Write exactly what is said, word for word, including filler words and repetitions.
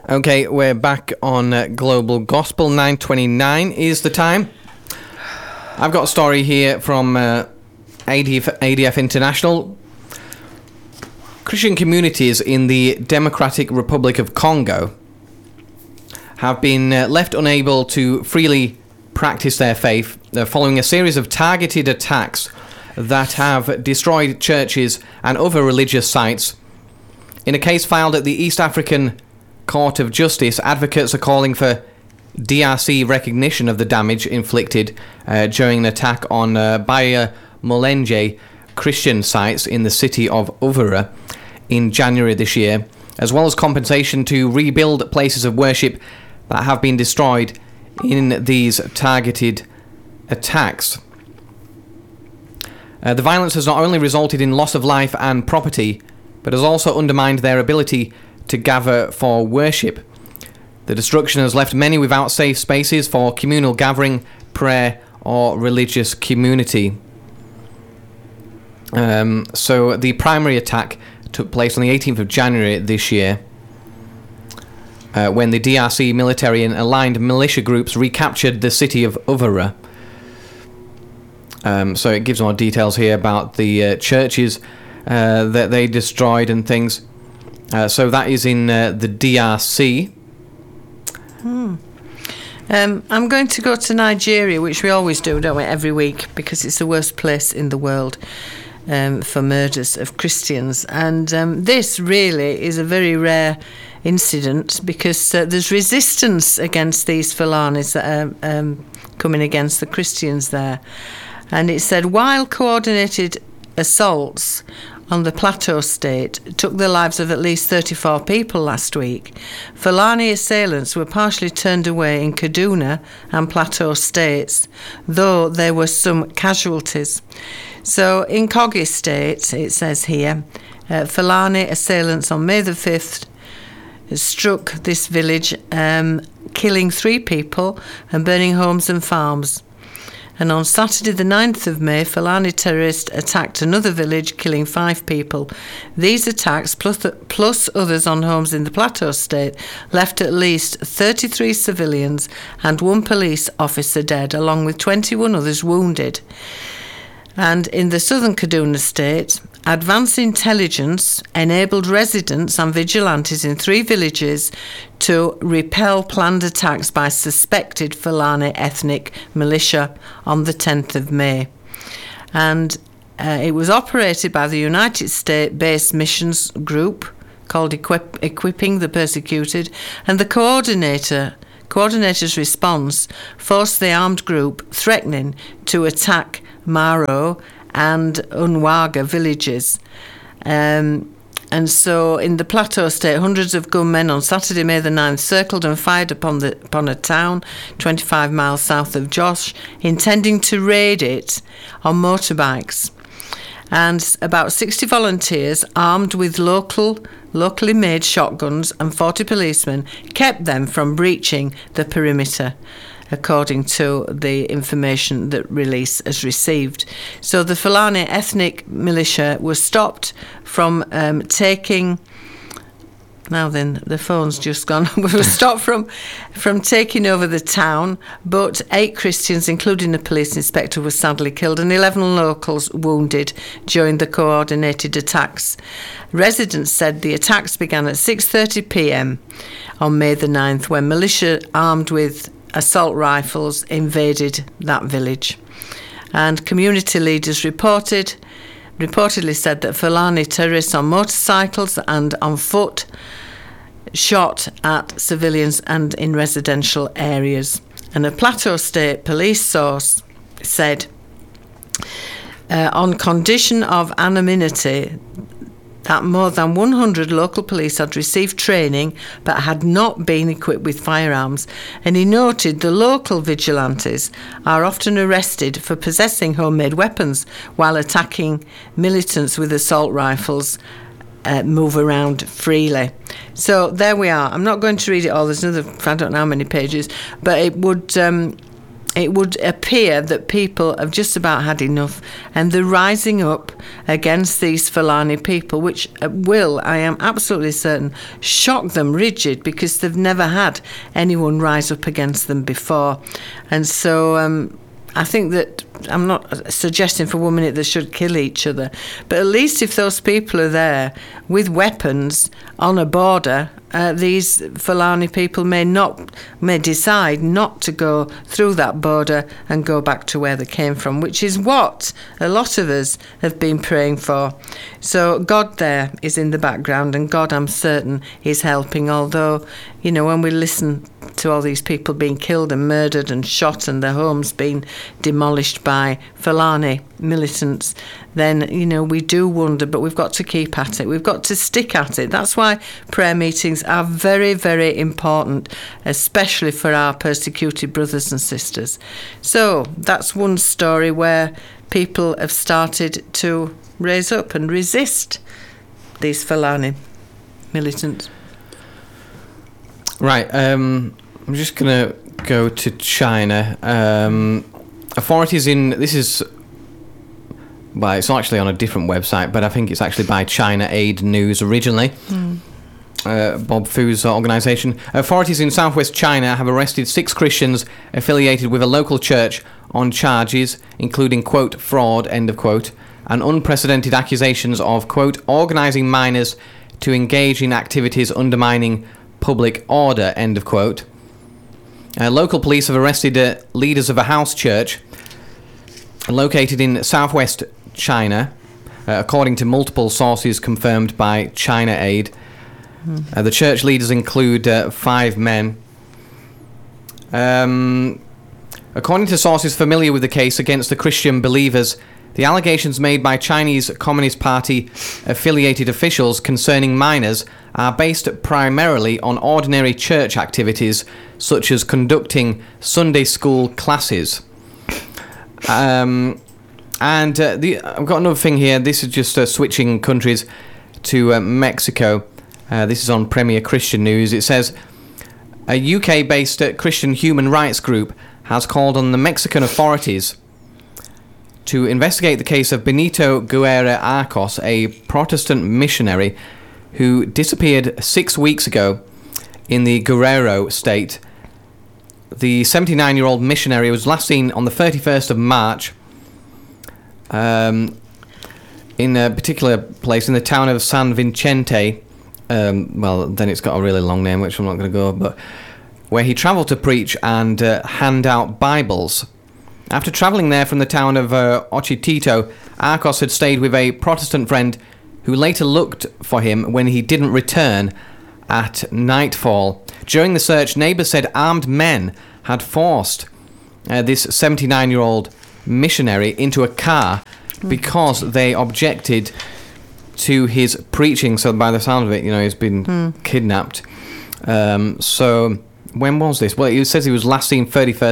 Okay, we're back on uh, Global Gospel. nine twenty-nine is the time. I've got a story here from uh, A D F, A D F International. Christian communities in the Democratic Republic of Congo have been uh, left unable to freely practice their faith uh, following a series of targeted attacks that have destroyed churches and other religious sites. In a case filed at the East African Court of Justice, advocates are calling for D R C recognition of the damage inflicted uh, during an attack on uh, Baya Mulenge Christian sites in the city of Uvira in January this year, as well as compensation to rebuild places of worship that have been destroyed in these targeted attacks. Uh, the violence has not only resulted in loss of life and property, but has also undermined their ability to gather for worship. The destruction has left many without safe spaces for communal gathering, prayer, or religious community. Um, so the primary attack took place on the eighteenth of January this year, uh, when the D R C military and aligned militia groups recaptured the city of Uvira. Um, so it gives more details here about the uh, churches uh, that they destroyed and things. Uh, so that is in uh, the D R C. Hmm. Um, I'm going to go to Nigeria, which we always do, don't we, every week, because it's the worst place in the world um, for murders of Christians. And um, this really is a very rare incident, because uh, there's resistance against these Fulanis that are um, coming against the Christians there. And it said, while coordinated assaults on the Plateau State took the lives of at least thirty-four people last week, Fulani assailants were partially turned away in Kaduna and Plateau States, though there were some casualties. So in Kogi State, it says here, uh, Fulani assailants on May the fifth struck this village, um, killing three people and burning homes and farms. And on Saturday the ninth of May, Fulani terrorists attacked another village, killing five people. These attacks, plus, plus others on homes in the Plateau State, left at least thirty-three civilians and one police officer dead, along with twenty-one others wounded. And in the southern Kaduna State, advanced intelligence enabled residents and vigilantes in three villages to repel planned attacks by suspected Fulani ethnic militia on the tenth of May. And uh, it was operated by the United States-based missions group called Equip- Equipping the Persecuted, and the coordinator coordinator's response forced the armed group threatening to attack Maro and Unwaga villages. Um, and so in the Plateau State, hundreds of gunmen on Saturday, May the ninth, circled and fired upon, the, upon a town twenty-five miles south of Jos, intending to raid it on motorbikes. And about sixty volunteers, armed with local, locally made shotguns and forty policemen, kept them from breaching the perimeter, according to the information that Release has received. So the Fulani ethnic militia was stopped from um, taking... Now then, the phone's just gone. We were stopped from, from taking over the town, but eight Christians, including a police inspector, were sadly killed and eleven locals wounded during the coordinated attacks. Residents said the attacks began at six thirty p.m. on May the ninth, when militia armed with assault rifles invaded that village. And community leaders reported reportedly said that Fulani terrorists on motorcycles and on foot shot at civilians and in residential areas. And a Plateau State police source said, uh, on condition of anonymity, that more than one hundred local police had received training but had not been equipped with firearms. And he noted the local vigilantes are often arrested for possessing homemade weapons while attacking militants with assault rifles uh, move around freely. So there we are. I'm not going to read it all. There's another, I don't know how many pages, but it would... Um, it would appear that people have just about had enough, and they're rising up against these Fulani people, which will, I am absolutely certain, shock them rigid, because they've never had anyone rise up against them before. And so um, I think that I'm not suggesting for one minute they should kill each other, but at least if those people are there with weapons on a border, uh, these Fulani people may not may decide not to go through that border and go back to where they came from, which is what a lot of us have been praying for. So God there is in the background, and God, I'm certain, is helping. Although, you know, when we listen to all these people being killed and murdered and shot and their homes being demolished by Fulani militants, then, you know, we do wonder, but we've got to keep at it. We've got to stick at it. That's why prayer meetings are very, very important, especially for our persecuted brothers and sisters. So that's one story where people have started to raise up and resist these Fulani militants. Right, um, I'm just going to go to China. Um, authorities in... This is... Well, it's actually on a different website, but I think it's actually by China Aid News originally. Mm. Uh, Bob Fu's organisation. Authorities in southwest China have arrested six Christians affiliated with a local church on charges, including, quote, fraud, end of quote, and unprecedented accusations of, quote, organising minors to engage in activities undermining public order, end of quote. Uh, local police have arrested uh, leaders of a house church located in southwest China, uh, according to multiple sources confirmed by China Aid. Mm. Uh, the church leaders include uh, five men. Um, according to sources familiar with the case against the Christian believers, the allegations made by Chinese Communist Party affiliated officials concerning minors are based primarily on ordinary church activities, such as conducting Sunday school classes. Um, and uh, the, I've got another thing here. This is just uh, switching countries to uh, Mexico. Uh, this is on Premier Christian News. It says, a U K-based uh, Christian human rights group has called on the Mexican authorities to investigate the case of Benito Guerra Arcos, a Protestant missionary who disappeared six weeks ago in the Guerrero state. The seventy-nine-year-old missionary was last seen on the thirty-first of March um, in a particular place in the town of San Vicente. Um, well, then it's got a really long name, which I'm not going to go, but where he travelled to preach and uh, hand out Bibles. After travelling there from the town of uh, Ochitito, Arcos had stayed with a Protestant friend who later looked for him when he didn't return at nightfall. During the search, neighbours said armed men had forced uh, this seventy-nine-year-old missionary into a car because they objected to his preaching. So by the sound of it, you know, he's been mm. kidnapped. Um, so when was this? Well, it says he was last seen thirty-first